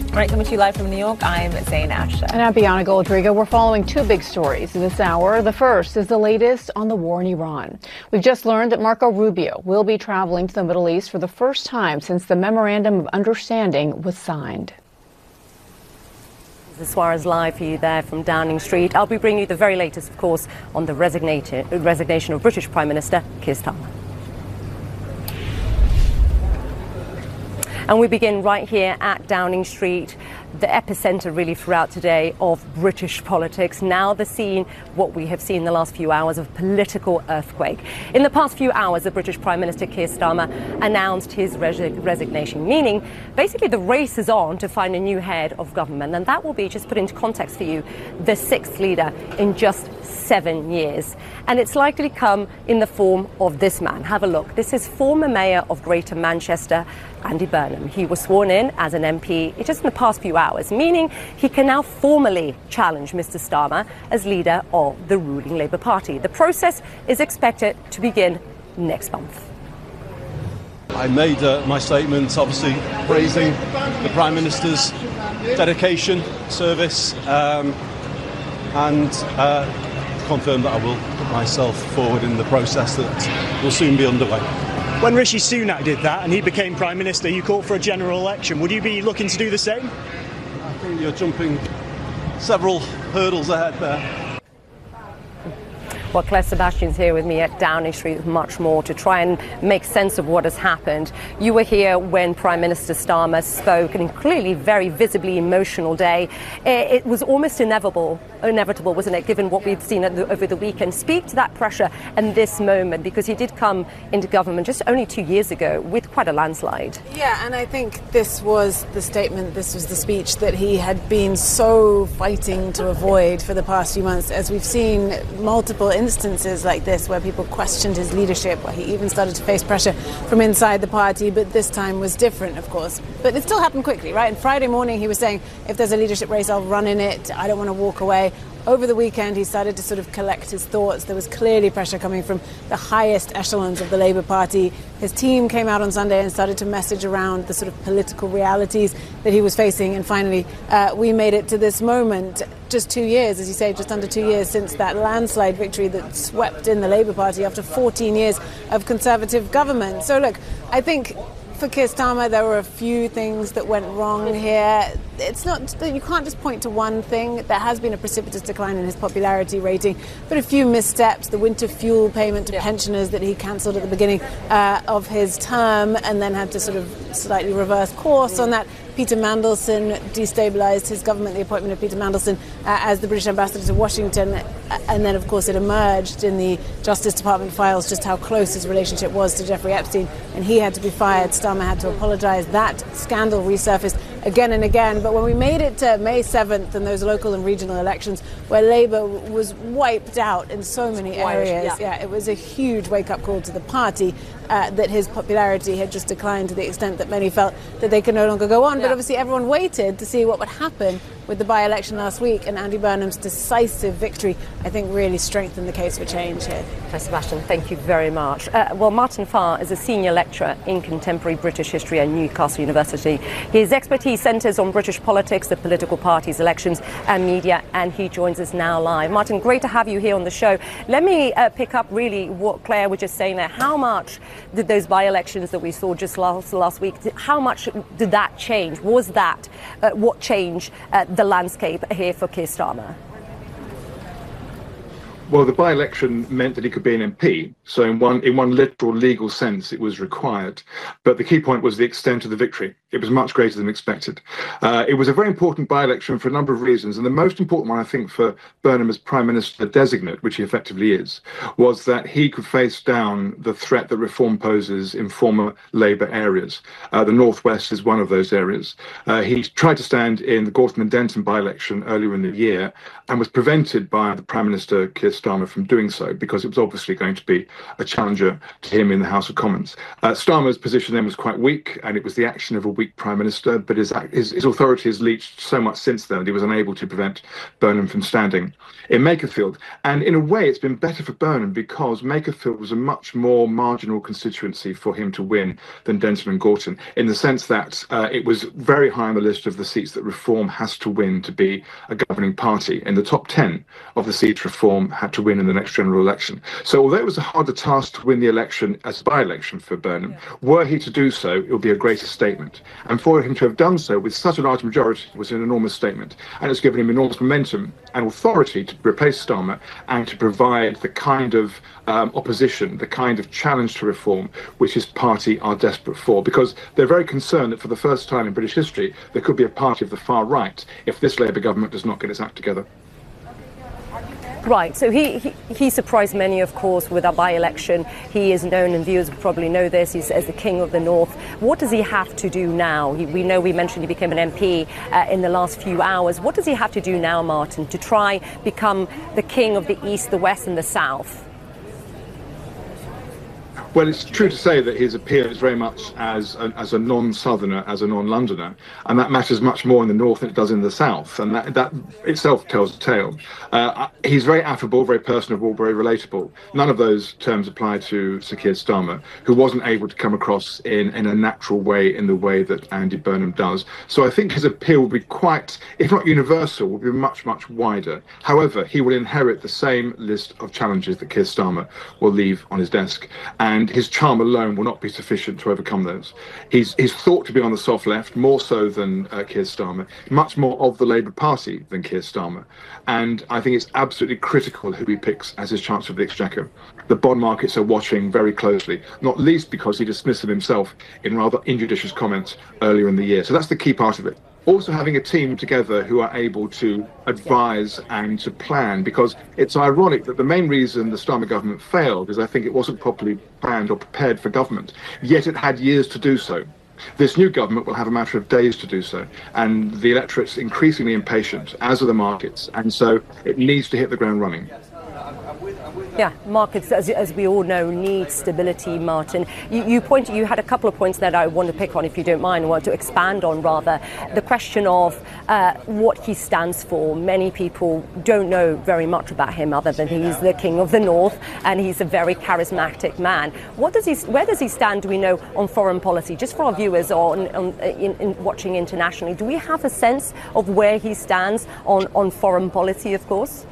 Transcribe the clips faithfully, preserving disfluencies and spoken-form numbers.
All right, coming to you live from New York, I'm Zain Ashta. And I'm Bianca Goldrigo. We're following two big stories this hour. The first is the latest on the war in Iran. We've just learned that Marco Rubio will be traveling to the Middle East for the first time since the Memorandum of Understanding was signed. Suarez live for you there from Downing Street. I'll be bringing you the very latest, of course, on the resignation of British Prime Minister Keir Starmer. And we begin right here at Downing Street, the epicenter really throughout today of British politics. Now the scene, what we have seen in the last few hours, of political earthquake. In the past few hours, the British Prime Minister Keir Starmer announced his res- resignation, meaning basically the race is on to find a new head of government. And that will be, just put into context for you, the sixth leader in just seven years. And it's likely to come in the form of this man. Have a look. This is former Mayor of Greater Manchester, Andy Burnham. He was sworn in as an M P just in the past few hours, meaning he can now formally challenge Mister Starmer as leader of the ruling Labour Party. The process is expected to begin next month. I made uh, my statement, obviously praising the Prime Minister's dedication, service, um, and uh, confirm that I will put myself forward in the process that will soon be underway. When Rishi Sunak did that and he became Prime Minister, you called for a general election. Would you be looking to do the same? I think you're jumping several hurdles ahead there. Well, Claire Sebastian's here with me at Downing Street with much more to try and make sense of what has happened. You were here when Prime Minister Starmer spoke, and clearly very visibly emotional day. It was almost inevitable, inevitable, wasn't it, given what we've seen the, over the weekend. Speak to that pressure and this moment, because he did come into government just only two years ago with quite a landslide. Yeah, and I think this was the statement, this was the speech that he had been so fighting to avoid for the past few months, as we've seen multiple instances like this where people questioned his leadership, where he even started to face pressure from inside the party, but this time was different, of course. But it still happened quickly, right? And Friday morning he was saying, if there's a leadership race, I'll run in it. I don't want to walk away. Over the weekend, he started to sort of collect his thoughts. There was clearly pressure coming from the highest echelons of the Labour Party. His team came out on Sunday and started to message around the sort of political realities that he was facing. And finally, uh, we made it to this moment, just two years, as you say, just under two years since that landslide victory that swept in the Labour Party after fourteen years of Conservative government. So, look, I think for Keir Starmer, there were a few things that went wrong here. It's not, you can't just point to one thing. There has been a precipitous decline in his popularity rating, but a few missteps. The winter fuel payment to yeah. pensioners that he cancelled at the beginning uh, of his term and then had to sort of slightly reverse course mm. on that. Peter Mandelson destabilised his government, the appointment of Peter Mandelson uh, as the British ambassador to Washington. And then, of course, it emerged in the Justice Department files just how close his relationship was to Jeffrey Epstein. And he had to be fired. Starmer had to apologise. That scandal resurfaced again and again. But when we made it to May seventh and those local and regional elections where Labour was wiped out in so many areas, yeah. yeah, it was a huge wake-up call to the party uh, that his popularity had just declined to the extent that many felt that they could no longer go on. Yeah. But obviously everyone waited to see what would happen with the by-election last week, and Andy Burnham's decisive victory, I think, really strengthened the case for change here. Hi, Sebastian, thank you very much. Uh, well, Martin Farr is a senior lecturer in contemporary British history at Newcastle University. His expertise centres on British politics, the political parties, elections and media, and he joins us now live. Martin, great to have you here on the show. Let me uh, pick up really what Claire was just saying there. How much did those by-elections that we saw just last, last week, how much did that change? Was that uh, what changed uh, the landscape here for Keir Starmer? Well, the by-election meant that he could be an M P, so in one in one literal legal sense it was required. But the key point was the extent of the victory. It was much greater than expected. Uh, it was a very important by-election for a number of reasons, and the most important one, I think, for Burnham as Prime Minister designate, which he effectively is, was that he could face down the threat that reform poses in former Labour areas. Uh, the North West is one of those areas. Uh, he tried to stand in the Gorton and Denton by-election earlier in the year and was prevented by the Prime Minister, Keir Starmer, from doing so, because it was obviously going to be a challenger to him in the House of Commons. Uh, Starmer's position then was quite weak, and it was the action of a weak prime minister, but his, his, his authority has leached so much since then that he was unable to prevent Burnham from standing in Makerfield. And in a way, it's been better for Burnham because Makerfield was a much more marginal constituency for him to win than Denton and Gorton, in the sense that uh, it was very high on the list of the seats that Reform has to win to be a governing party. In the top ten of the seats Reform had to win in the next general election. So although it was a harder task to win the election as a by-election for Burnham, yeah. were he to do so, it would be a greater statement. And for him to have done so with such a large majority was an enormous statement. And it's given him enormous momentum and authority to replace Starmer and to provide the kind of um, opposition, the kind of challenge to reform which his party are desperate for, because they're very concerned that for the first time in British history there could be a party of the far right if this Labour government does not get its act together. Right, so he, he, he surprised many, of course, with our by-election. He is known, and viewers probably know this, he's as the King of the North. What does he have to do now? He, we know we mentioned he became an M P uh, in the last few hours. What does he have to do now, Martin, to try become the King of the East, the West and the South? Well, it's true to say that his appeal is very much as a, as a non-Southerner, as a non-Londoner, and that matters much more in the North than it does in the South, and that, that itself tells a tale. Uh, he's very affable, very personable, very relatable. None of those terms apply to Sir Keir Starmer, who wasn't able to come across in, in a natural way, in the way that Andy Burnham does. So I think his appeal will be quite, if not universal, will be much, much wider. However, he will inherit the same list of challenges that Keir Starmer will leave on his desk, and And his charm alone will not be sufficient to overcome those. He's, he's thought to be on the soft left, more so than uh, Keir Starmer, much more of the Labour Party than Keir Starmer. And I think it's absolutely critical who he picks as his Chancellor of the Exchequer. The bond markets are watching very closely, not least because he dismissed them himself in rather injudicious comments earlier in the year. So that's the key part of it. Also having a team together who are able to advise and to plan, because it's ironic that the main reason the Starmer government failed is I think it wasn't properly planned or prepared for government, yet it had years to do so. This new government will have a matter of days to do so, and the electorate's increasingly impatient, as are the markets, and so it needs to hit the ground running. Yeah, markets, as, as we all know, need stability, Martin. You, you pointed, you had a couple of points that I want to pick on, if you don't mind, I want to expand on, rather. The question of uh, what he stands for. Many people don't know very much about him other than he's the King of the North and he's a very charismatic man. What does he, where does he stand, do we know, on foreign policy? Just for our viewers on, on, in, in watching internationally, do we have a sense of where he stands on, on foreign policy, of course?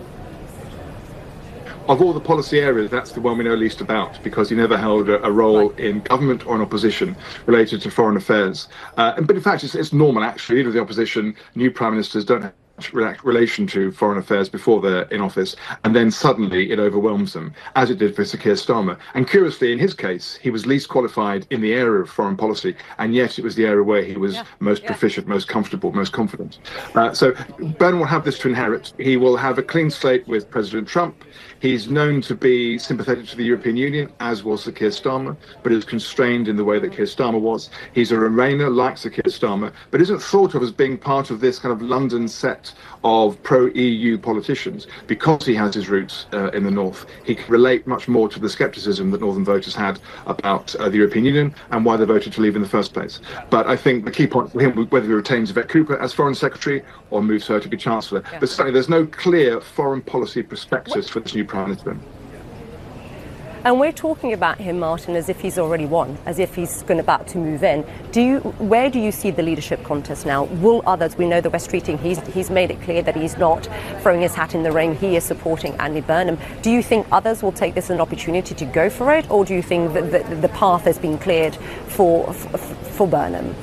Of all the policy areas, that's the one we know least about, because he never held a, a role right. in government or in opposition related to foreign affairs. Uh, but in fact, it's, it's normal, actually. Leader of the opposition, new prime ministers don't have relation to foreign affairs before they're in office, and then suddenly it overwhelms them, as it did for Sir Keir Starmer. And curiously, in his case, he was least qualified in the area of foreign policy, and yet it was the area where he was yeah. most yeah. proficient, most comfortable, most confident. Uh, so Burnham will have this to inherit. He will have a clean slate with President Trump. He's known to be sympathetic to the European Union, as was Sir Keir Starmer, but is constrained in the way that Keir Starmer was. He's a Remainer like Sir Keir Starmer, but isn't thought of as being part of this kind of London set of pro-E U politicians, because he has his roots uh, in the North. He can relate much more to the scepticism that Northern voters had about uh, the European Union and why they voted to leave in the first place. But I think the key point for him, whether he retains Yvette Cooper as Foreign Secretary or moves her to be Chancellor, yeah. but certainly there's no clear foreign policy prospectus for this new Prime Minister. And we're talking about him, Martin, as if he's already won, as if he's going about to move in. Do you, where do you see the leadership contest now? Will others, we know the West Streeting, he's, he's made it clear that he's not throwing his hat in the ring, he is supporting Andy Burnham. Do you think others will take this as an opportunity to go for it, or do you think that the, the path has been cleared for, for, for Burnham?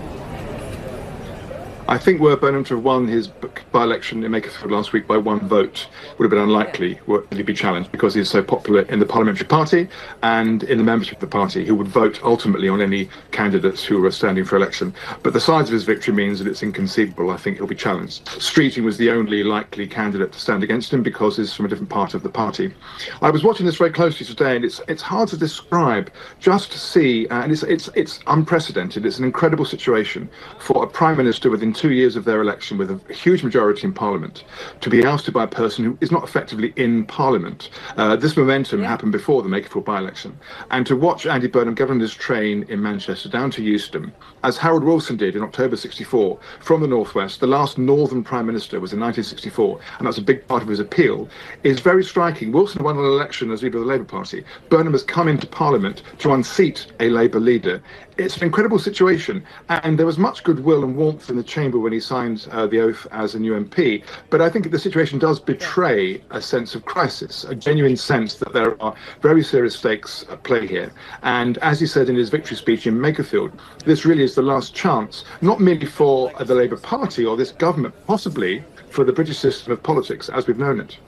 I think were Burnham to have won his by-election in Makerfield last week by one vote, would have been unlikely would he be challenged, because he's so popular in the parliamentary party and in the membership of the party, who would vote ultimately on any candidates who are standing for election. But the size of his victory means that it's inconceivable. I think he'll be challenged. Streeting was the only likely candidate to stand against him because he's from a different part of the party. I was watching this very closely today, and it's it's hard to describe, just to see, uh, and it's it's it's unprecedented. It's an incredible situation for a prime minister with within two years of their election with a huge majority in Parliament, to be ousted by a person who is not effectively in Parliament. Uh, this momentum yeah. happened before the Makerfield by-election. And to watch Andy Burnham govern his train in Manchester down to Euston, as Harold Wilson did in October sixty-four, from the Northwest, the last Northern Prime Minister was in nineteen sixty-four, and that's a big part of his appeal, is very striking. Wilson won an election as leader of the Labour Party. Burnham has come into Parliament to unseat a Labour leader. It's an incredible situation, and there was much goodwill and warmth in the chamber when he signed uh, the oath as a new M P. But I think the situation does betray a sense of crisis, a genuine sense that there are very serious stakes at play here. And as he said in his victory speech in Makerfield, this really is the last chance, not merely for uh, the Labour Party or this government, possibly for the British system of politics as we've known it.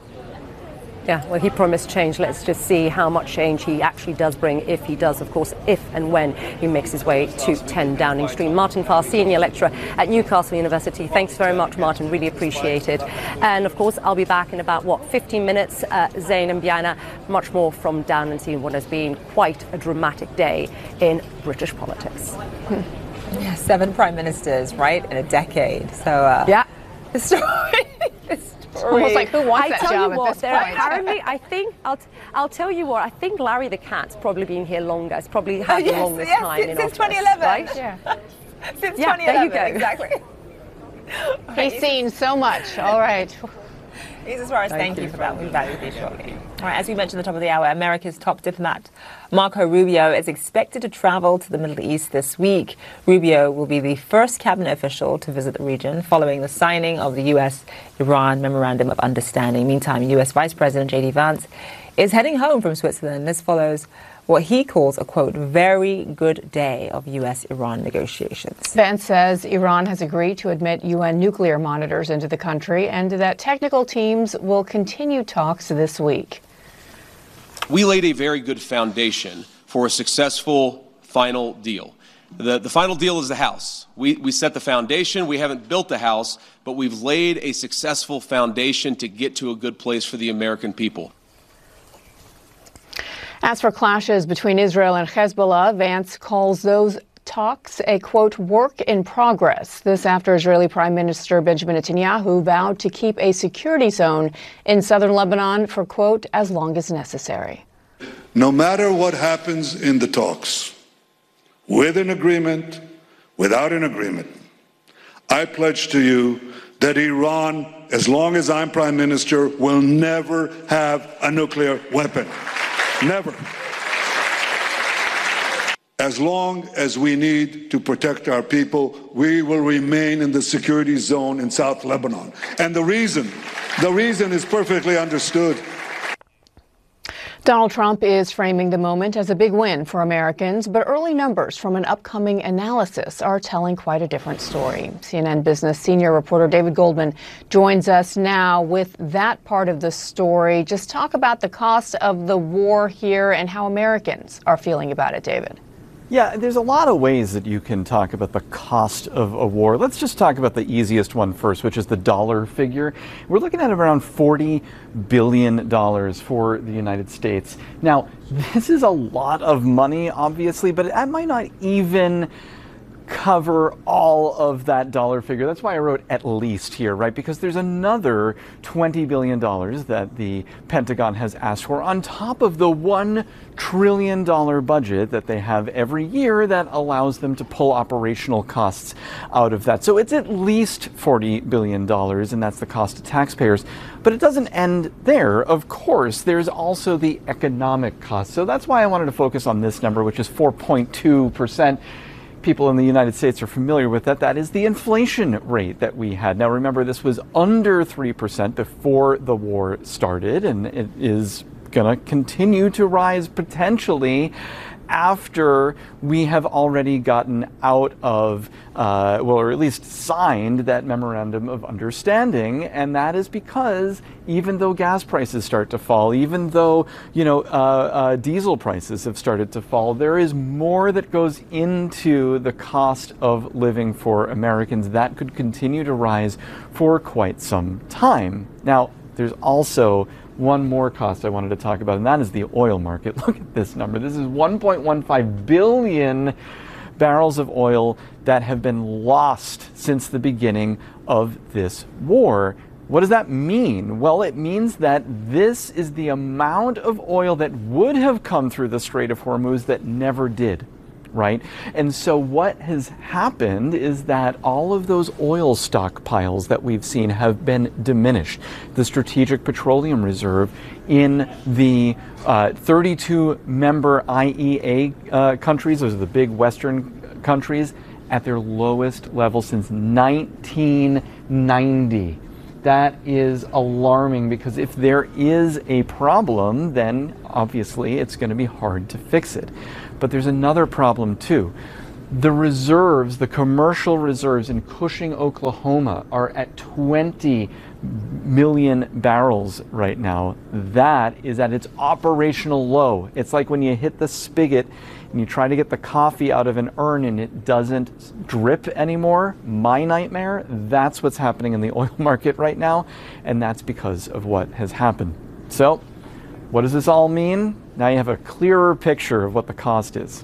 Yeah, well, he promised change. Let's just see how much change he actually does bring, if he does, of course, if and when he makes his way to ten Downing Street. Martin Farr, Senior Lecturer at Newcastle University. Thanks very much, Martin. Really appreciate it. And, of course, I'll be back in about, what, fifteen minutes. Uh, Zain and Biana, much more from down and seeing what has been quite a dramatic day in British politics. Hmm. Yeah, seven prime ministers, right, in a decade. So, uh, yeah. The story... It's almost like who wants I that tell job you what, at this there point? apparently, I think, I'll, t- I'll tell you what, I think Larry the Cat's probably been here longer. It's probably had oh, yes, the longest yes, time since, in since office, twenty eleven. Right? Yeah. Since yeah, twenty eleven, there you go. Exactly. He's seen so much. All right. Isa Suarez, thank, thank you for that. We'll be back with you shortly. All right, as we mentioned at the top of the hour, America's top diplomat, Marco Rubio, is expected to travel to the Middle East this week. Rubio will be the first cabinet official to visit the region following the signing of the U S Iran Memorandum of Understanding. Meantime, U S Vice President J D Vance is heading home from Switzerland. This follows what he calls a, quote, very good day of U S Iran negotiations. Vance says Iran has agreed to admit U N nuclear monitors into the country and that technical teams will continue talks this week. We laid a very good foundation for a successful final deal. The, the final deal is the house. We, we set the foundation. We haven't built the house, but we've laid a successful foundation to get to a good place for the American people. As for clashes between Israel and Hezbollah, Vance calls those talks a, quote, work in progress. This after Israeli Prime Minister Benjamin Netanyahu vowed to keep a security zone in southern Lebanon for, quote, as long as necessary. No matter what happens in the talks, with an agreement, without an agreement, I pledge to you that Iran, as long as I'm Prime Minister, will never have a nuclear weapon. Never. As long as we need to protect our people, we will remain in the security zone in South Lebanon. And the reason, the reason is perfectly understood. Donald Trump is framing the moment as a big win for Americans, but early numbers from an upcoming analysis are telling quite a different story. C N N Business senior reporter David Goldman joins us now with that part of the story. Just talk about the cost of the war here and how Americans are feeling about it, David. Yeah, there's a lot of ways that you can talk about the cost of a war. Let's just talk about the easiest one first, which is the dollar figure. We're looking at around forty billion dollars for the United States. Now, this is a lot of money, obviously, but that might not even cover all of that dollar figure. That's why I wrote at least here, right? Because there's another twenty billion dollars that the Pentagon has asked for on top of the one trillion dollars budget that they have every year that allows them to pull operational costs out of that. So it's at least forty billion dollars, and that's the cost to taxpayers. But it doesn't end there. Of course, there's also the economic cost. So that's why I wanted to focus on this number, which is four point two percent. People in the United States are familiar with that. That is the inflation rate that we had. Now, remember, this was under three percent before the war started, and it is going to continue to rise potentially after we have already gotten out of, uh, well, or at least signed that memorandum of understanding. And that is because even though gas prices start to fall, even though, you know, uh, uh, diesel prices have started to fall, there is more that goes into the cost of living for Americans that could continue to rise for quite some time. Now, there's also one more cost I wanted to talk about, and that is the oil market. Look at this number. This is one point one five billion barrels of oil that have been lost since the beginning of this war. What does that mean? Well, it means that this is the amount of oil that would have come through the Strait of Hormuz that never did, right? And so what has happened is that all of those oil stockpiles that we've seen have been diminished. The Strategic Petroleum Reserve in the uh, thirty-two member I E A uh, countries, those are the big Western countries, at their lowest level since nineteen ninety. That is alarming, because if there is a problem, then obviously it's going to be hard to fix it. But there's another problem too. The reserves, the commercial reserves in Cushing, Oklahoma, are at twenty million barrels right now. That is at its operational low. It's like when you hit the spigot and you try to get the coffee out of an urn and it doesn't drip anymore. My nightmare. That's what's happening in the oil market right now, and that's because of what has happened. So, what does this all mean? Now you have a clearer picture of what the cost is.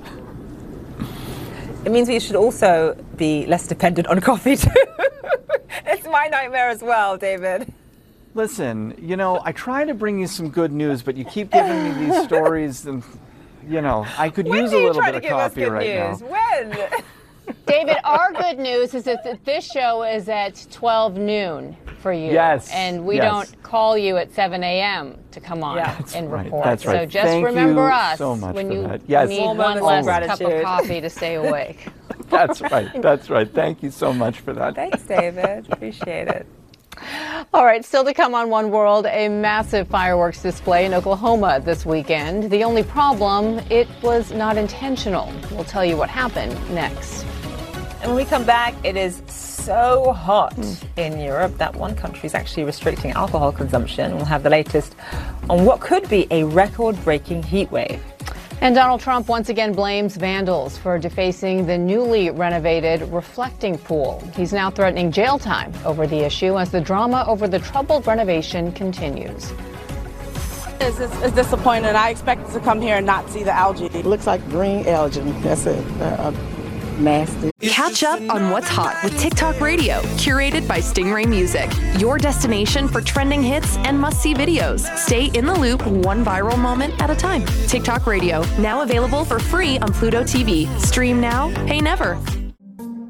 It means we should also be less dependent on coffee too. It's my nightmare as well, David. Listen, you know, I try to bring you some good news, but you keep giving me these stories, and you know, I could when use do a you little try bit to of give us coffee good right news? now. When? David, our good news is that this show is at twelve noon for you. Yes. And we yes. don't call you at seven a.m. to come on Yeah. and right, report. that's right. So just Thank remember you us so much when for you that. Yes. need Small one moments of less cup of gratitude. coffee to stay awake. That's right. That's right. Thank you so much for that. Thanks, David. Appreciate it. All right, still to come on One World, a massive fireworks display in Oklahoma this weekend. The only problem, it was not intentional. We'll tell you what happened next. And when we come back, it is so hot mm. in Europe that one country is actually restricting alcohol consumption. We'll have the latest on what could be a record-breaking heat wave. And Donald Trump once again blames vandals for defacing the newly renovated reflecting pool. He's now threatening jail time over the issue as the drama over the troubled renovation continues. It's, it's, it's disappointing. I expected to come here and not see the algae. It looks like green algae. That's it. Uh, nasty. Catch up on what's hot with TikTok Radio, curated by Stingray Music. Your destination for trending hits and must-see videos. Stay in the loop, one viral moment at a time. TikTok Radio, now available for free on Pluto T V. Stream now, pay never.